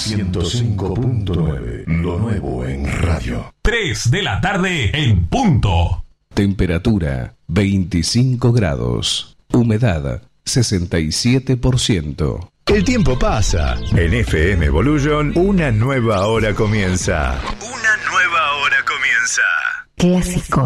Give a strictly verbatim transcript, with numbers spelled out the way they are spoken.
ciento cinco punto nueve. Lo nuevo en radio. tres de la tarde en punto. Temperatura veinticinco grados. Humedad sesenta y siete por ciento. El tiempo pasa. En F M Evolution, una nueva hora comienza. Una nueva hora comienza. Clásico.